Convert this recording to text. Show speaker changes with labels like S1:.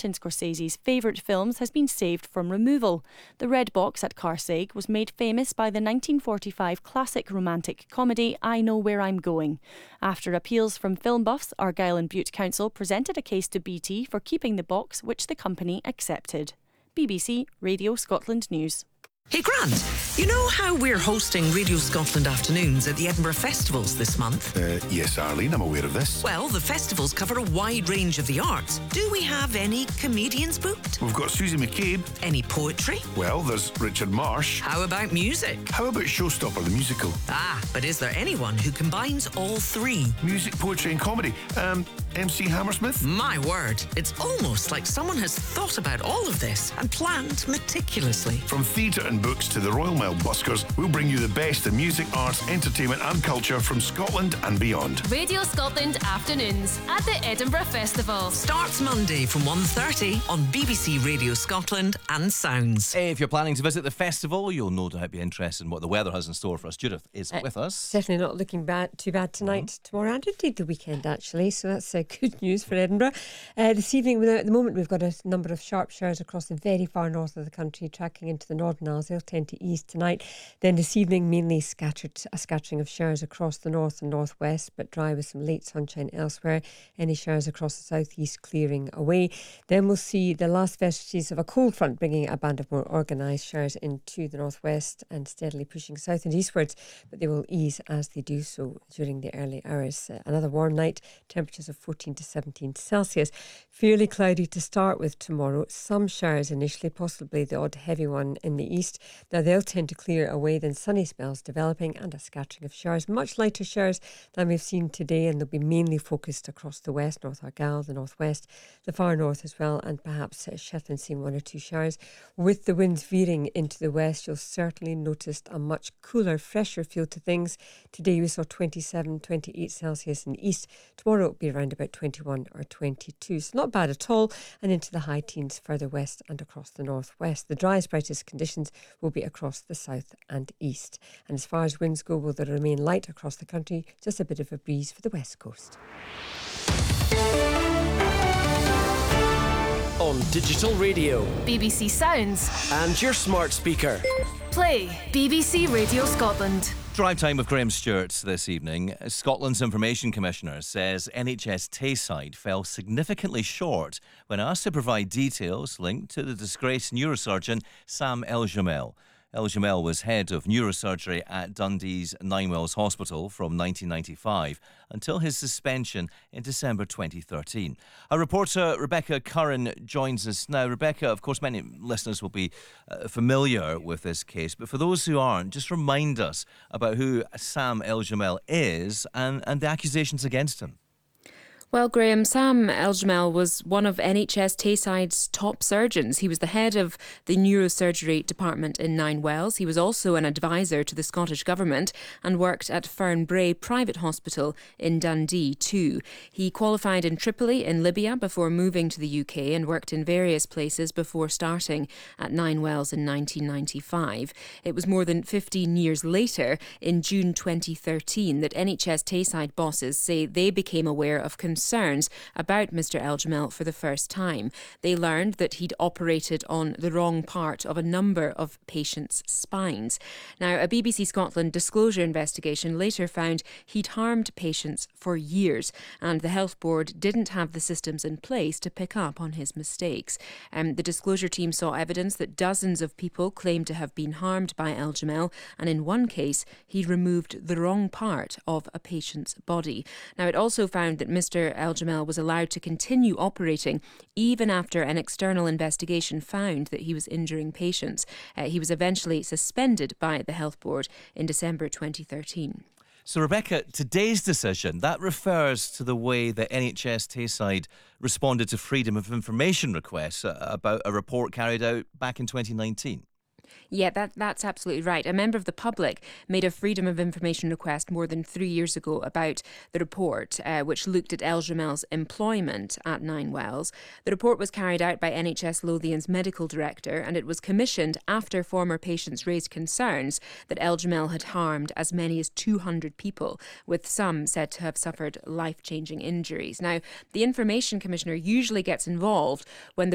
S1: Martin Scorsese's favourite films has been saved from removal. The Red Box at Carseg was made famous by the 1945 classic romantic comedy I Know Where I'm Going. After appeals from film buffs, Argyll and Bute Council presented a case to BT for keeping the box, which the company accepted. BBC Radio Scotland News.
S2: Hey Grant, you know how we're hosting Radio Scotland Afternoons at the Edinburgh Festivals this month?
S3: Yes, Arlene, I'm aware of this.
S2: Well, the festivals cover a wide range of the arts. Do we have any comedians booked?
S3: We've got Susie McCabe.
S2: Any poetry?
S3: Well, there's Richard Marsh.
S2: How about music?
S3: How about Showstopper the musical?
S2: But is there anyone who combines all three?
S3: Music, poetry and comedy. MC Hammersmith?
S2: My word, it's almost like someone has thought about all of this and planned meticulously.
S3: From theatre and books to the Royal Mail buskers, we'll bring you the best in music, arts, entertainment and culture from Scotland and beyond.
S4: Radio Scotland Afternoons at the Edinburgh Festival.
S2: Starts Monday from 1:30 on BBC Radio Scotland and Sounds.
S5: If you're planning to visit the festival, you'll no doubt be interested in what the weather has in store for us. Judith is with us.
S6: Certainly not looking too bad tonight, tomorrow, and indeed the weekend actually, so that's good news for Edinburgh. This evening, at the moment, we've got a number of sharp showers across the very far north of the country, tracking into the Northern Isles. They'll tend to ease tonight. Then this evening, mainly a scattering of showers across the north and northwest, but dry with some late sunshine elsewhere. Any showers across the southeast clearing away. Then we'll see the last vestiges of a cold front bringing a band of more organised showers into the northwest and steadily pushing south and eastwards, but they will ease as they do so during the early hours. Another warm night, temperatures of 14 to 17 Celsius. Fairly cloudy to start with tomorrow. Some showers initially, possibly the odd heavy one in the east. Now they'll tend to clear away, then sunny spells developing and a scattering of showers. Much lighter showers than we've seen today, and they'll be mainly focused across the west, North Argyll, the northwest, the far north as well, and perhaps Shetland seeing one or two showers. With the winds veering into the west, you'll certainly notice a much cooler, fresher feel to things. Today we saw 27, 28 Celsius in the east. Tomorrow it'll be around about 21 or 22. So not bad at all, and into the high teens further west and across the northwest. The driest, brightest conditions will be across the south and east. And as far as winds go, will they remain light across the country, just a bit of a breeze for the west coast.
S7: On digital radio,
S4: BBC Sounds,
S7: and your smart speaker.
S4: play BBC Radio Scotland.
S5: Drive time with Graham Stewart this evening. Scotland's Information Commissioner says NHS Tayside fell significantly short when asked to provide details linked to the disgraced neurosurgeon Sam El-Jamel. El-Jamel was head of neurosurgery at Dundee's Ninewells Hospital from 1995 until his suspension in December 2013. Our reporter Rebecca Curran joins us now. Rebecca, of course, many listeners will be familiar with this case, but for those who aren't, just remind us about who Sam El-Jamel is and the accusations against him.
S8: Well, Graham, Sam El-Jamel was one of NHS Tayside's top surgeons. He was the head of the neurosurgery department in Ninewells. He was also an advisor to the Scottish Government and worked at Fernbray Private Hospital in Dundee too. He qualified in Tripoli in Libya before moving to the UK and worked in various places before starting at Ninewells in 1995. It was more than 15 years later, in June 2013, that NHS Tayside bosses say they became aware of concerns about Mr El-Jamel for the first time. They learned that he'd operated on the wrong part of a number of patients' spines. Now, a BBC Scotland disclosure investigation later found he'd harmed patients for years, and the Health Board didn't have the systems in place to pick up on his mistakes. The disclosure team saw evidence that dozens of people claimed to have been harmed by El-Jamel, and in one case, he removed the wrong part of a patient's body. Now, it also found that Mr El-Jamel was allowed to continue operating even after an external investigation found that he was injuring patients. He was eventually suspended by the Health Board in December 2013.
S5: So, Rebecca, today's decision, that refers to the way that NHS Tayside responded to freedom of information requests about a report carried out back in 2019.
S8: Yeah, that's absolutely right. A member of the public made a freedom of information request more than 3 years ago about the report, which looked at El-Jamel's employment at Ninewells. The report was carried out by NHS Lothian's medical director, and it was commissioned after former patients raised concerns that El-Jamel had harmed as many as 200 people, with some said to have suffered life-changing injuries. Now, the Information Commissioner usually gets involved when the